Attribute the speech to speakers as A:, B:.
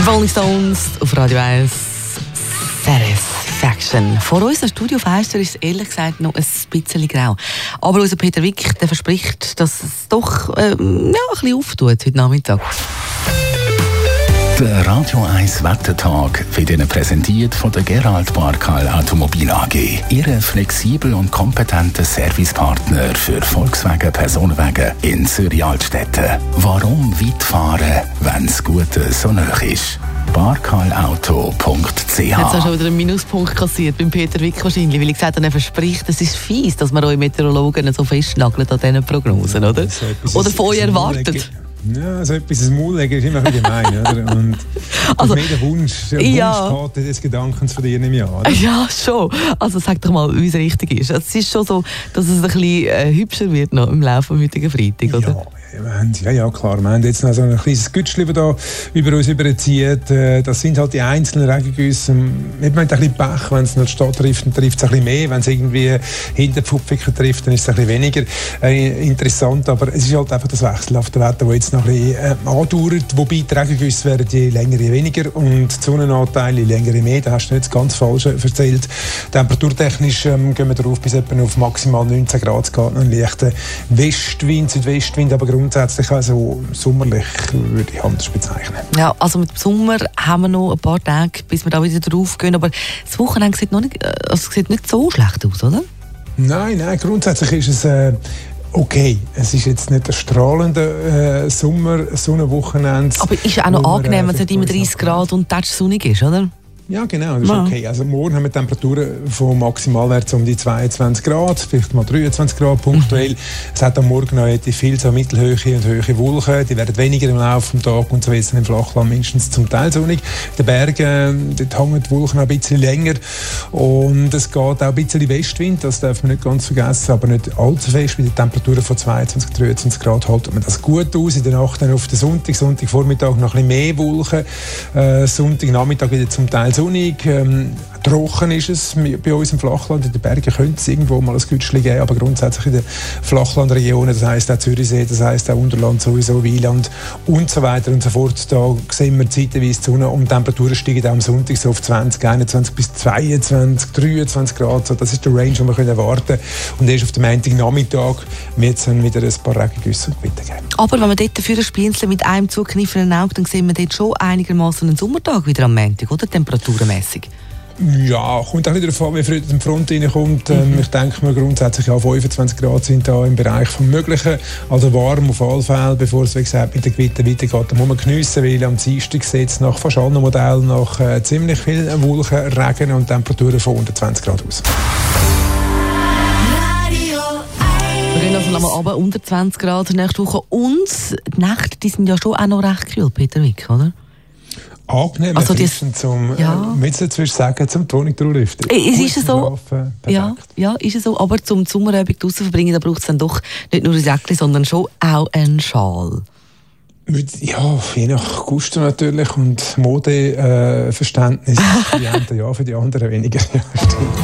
A: Rolling Stones auf Radio 1. Satisfaction. Vor unserem Studiofenster ist es ehrlich gesagt noch ein bisschen grau. Aber unser Peter Wick, der verspricht, dass es doch ein bisschen auftut heute Nachmittag.
B: Der Radio 1 Wettertag wird Ihnen präsentiert von der Gerald Barkal Automobil AG. Ihre flexibel und kompetente Servicepartner für Volkswagen Personenwagen in Zürich-Altstetten. Warum weit fahren, wenn das Gute so nah ist? barkalauto.ch.
A: Jetzt hast du schon wieder einen Minuspunkt kassiert beim Peter Wick wahrscheinlich, weil ich gesagt habe, er verspricht, es ist fies, dass man euch Meteorologen so festnageln an diesen Prognosen, oder? Oder von euch erwartet.
C: Ja, so etwas ins Maul legen ist immer wieder gemein, oder? Und also, mehr der Wunschkarte des Gedankens von dir nehme ich an, oder?
A: Ja, schon. Also sag doch mal, wie es richtig ist. Es ist schon so, dass es ein bisschen hübscher wird noch im Laufe des heutigen Freitag, oder?
C: Ja, klar. Wir haben jetzt noch so ein kleines Gütschli, das da über uns überzieht. Das sind halt die einzelnen Regengüsse. Wir haben ein bisschen Pech, wenn es in der Stadt trifft, dann trifft es ein bisschen mehr. Wenn es irgendwie hinter die Pfupfiken trifft, dann ist es ein bisschen weniger interessant. Aber es ist halt einfach das wechselhafte Wetter, das jetzt noch ein bisschen andauert. Wobei die Regengüsse werden je länger, je weniger. Und die Sonnenanteile je länger, je mehr. Da hast du nicht das ganz Falsche erzählt. Temperaturtechnisch gehen wir darauf bis etwa auf maximal 19 Grad. Es geht noch einen leichten Westwind, Südwestwind, aber grundsätzlich also sommerlich würde ich anders bezeichnen.
A: Ja, also mit dem Sommer haben wir noch ein paar Tage, bis wir da wieder drauf gehen. Aber das Wochenende sieht nicht so schlecht aus, oder?
C: Nein, grundsätzlich ist es okay. Es ist jetzt nicht ein strahlender Sommer-Sonnenwochenende.
A: Aber ist auch noch angenehm, wenn es nicht immer 30 Grad und sonnig ist, oder?
C: Ja, genau, das ist okay. Also morgen haben wir Temperaturen von Maximalwert um die 22 Grad, vielleicht mal 23 Grad punktuell. Es hat am Morgen noch viel so mittelhohe und hohe Wolken, die werden weniger im Laufe des Tages und so wird es im Flachland mindestens zum Teil sonnig. In den Bergen, dort hängen die Wolken ein bisschen länger und es geht auch ein bisschen Westwind, das darf man nicht ganz vergessen, aber nicht allzu fest. Bei den Temperaturen von 22, 23 Grad halten man das gut aus. In der Nacht dann auf den Sonntagvormittag noch ein bisschen mehr Wolken, Sonntagnachmittag wieder zum Teil sonnig, trocken ist es bei uns im Flachland. In den Bergen könnte es irgendwo mal ein Gütschli geben, aber grundsätzlich in den Flachlandregionen, das heisst auch Zürichsee, das heisst auch Unterland sowieso, Wieland und so weiter und so fort. Da sehen wir zeitweise die Sonne und die Temperaturen steigen auch am Sonntag so auf 20, 21 bis 22, 23 Grad. So, das ist der Range, den wir erwarten können. Und erst auf dem Montagnachmittag wird es dann wieder ein paar Regengüsse und Gewitter geben.
A: Aber wenn wir dort dafür spielen mit einem zugekniffenen Auge, dann sehen wir dort schon einigermaßen einen Sommertag wieder am Montag, oder? Temperaturmäßig.
C: Ja, kommt auch wieder davon, wie früh die Front reinkommt. Ich denke, wir grundsätzlich auch 25 Grad sind da im Bereich vom Möglichen. Also warm auf alle Fälle, bevor es, wie gesagt, mit den Gewittern weitergeht. Da muss man geniessen, weil am Dienstag sieht es nach fast allen Modellen nach ziemlich viel Wolken, Regen und Temperaturen von unter 20 Grad aus.
A: Wir gehen also nochmal runter, unter 20 Grad nächste Woche. Und die Nächte, die sind ja schon auch noch recht kühl, Peter Wick, oder?
C: Angenehm,
A: also
C: zum Wohnung durchlüften.
A: Ist es so? Ja, ist es so. Aber zum Sommerabend draussen verbringen, da braucht es dann doch nicht nur ein Säckchen, sondern schon auch einen Schal.
C: Ja, je nach Gusto natürlich und Modeverständnis. Die einen ja, für die anderen weniger. Ja, stimmt.